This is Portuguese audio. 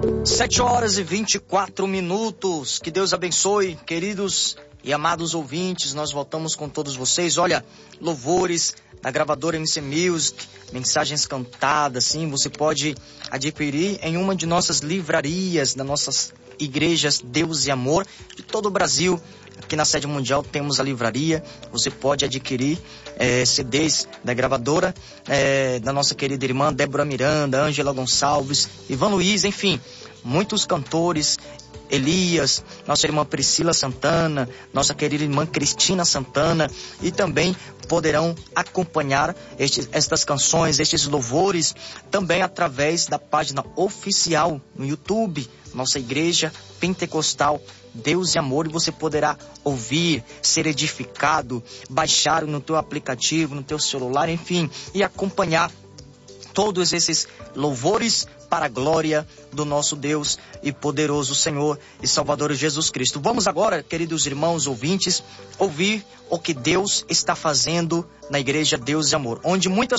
7h24. Que Deus abençoe, queridos e amados ouvintes. Nós voltamos com todos vocês. Olha, louvores da gravadora MC Music, mensagens cantadas, sim, você pode adquirir em uma de nossas livrarias, das nossas igrejas Deus e Amor, de todo o Brasil. Aqui na sede mundial temos a livraria. Você pode adquirir CDs da gravadora, da nossa querida irmã Débora Miranda, Ângela Gonçalves, Ivan Luiz, enfim, muitos cantores, Elias, nossa irmã Priscila Santana, nossa querida irmã Cristina Santana, e também poderão acompanhar estas canções, estes louvores, também através da página oficial no YouTube, nossa igreja pentecostal Deus e Amor, e você poderá ouvir, ser edificado, baixar no teu aplicativo, no teu celular, enfim, e acompanhar todos esses louvores para a glória do nosso Deus e poderoso Senhor e Salvador Jesus Cristo. Vamos agora, queridos irmãos ouvintes, ouvir o que Deus está fazendo na igreja Deus e Amor, onde muitas